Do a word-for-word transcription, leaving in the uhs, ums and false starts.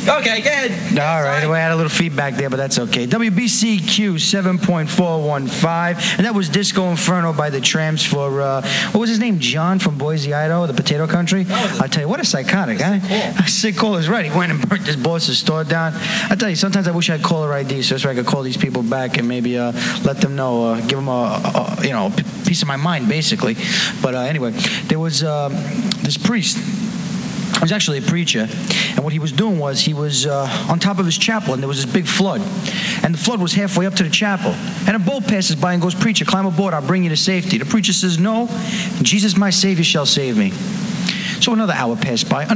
Okay, go ahead. All right, we had a little feedback there, but that's okay. W B C Q seven point four one five, and that was Disco Inferno by the Tramps for, uh, what was his name? John from Boise, Idaho, the potato country? I tell you, what a psychotic, huh? Sick, sick call is right. He went and burnt his boss's store down. I tell you, sometimes I wish I had caller I D so I could call these people back and maybe uh, let them know, uh, give them a, a, you know, piece of my mind, basically. But uh, anyway, there was uh, this priest. He was actually a preacher, and what he was doing was he was uh, on top of his chapel, and there was this big flood, and the flood was halfway up to the chapel, and a boat passes by and goes, "Preacher, climb aboard, I'll bring you to safety." The preacher says, "No, Jesus my Savior shall save me." So another hour passed by.